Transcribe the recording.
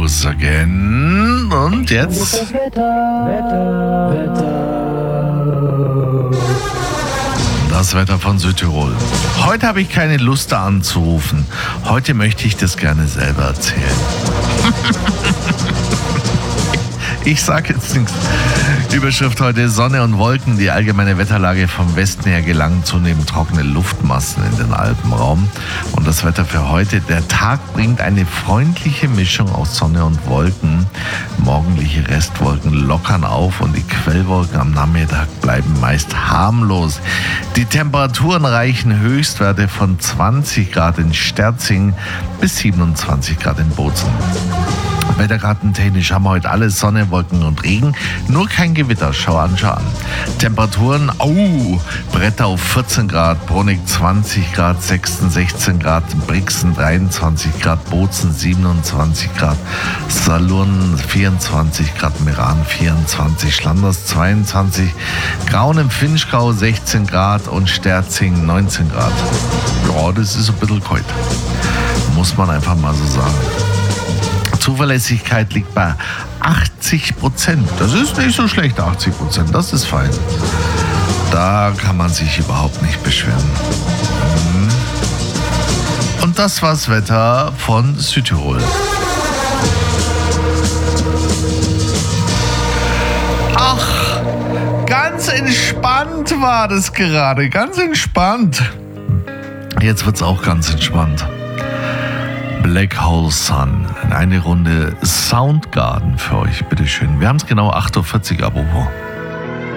goes again. Und jetzt? Das Wetter. Das Wetter von Südtirol. Heute habe ich keine Lust, da anzurufen. Heute möchte ich das gerne selber erzählen. Ich sage jetzt nichts. Überschrift heute: Sonne und Wolken. Die allgemeine Wetterlage vom Westen her gelangen zunehmend trockene Luftmassen in den Alpenraum. Und das Wetter für heute: Der Tag bringt eine freundliche Mischung aus Sonne und Wolken. Morgendliche Restwolken lockern auf und die Quellwolken am Nachmittag bleiben meist harmlos. Die Temperaturen reichen Höchstwerte von 20 Grad in Sterzing bis 27 Grad in Bozen. Wetterkartentechnisch haben wir heute alles Sonne, Wolken und Regen, nur kein Gewitter. Schau an. Temperaturen, Brettau 14 Grad, Bruneck 20 Grad, Sexten 16 Grad, Brixen 23 Grad, Bozen 27 Grad, Salurn 24 Grad, Meran 24, Schlanders 22, Grauen im Vinschgau 16 Grad und Sterzing 19 Grad. Ja, das ist ein bisschen kalt. Muss man einfach mal so sagen. Zuverlässigkeit liegt bei 80%. Das ist nicht so schlecht, 80%. Das ist fein. Da kann man sich überhaupt nicht beschweren. Und das war's Wetter von Südtirol. Ach, ganz entspannt war das gerade. Ganz entspannt. Jetzt wird's auch ganz entspannt. Black Hole Sun. Eine Runde Soundgarden für euch, bitteschön. Wir haben es genau 8.40 Uhr, apropos.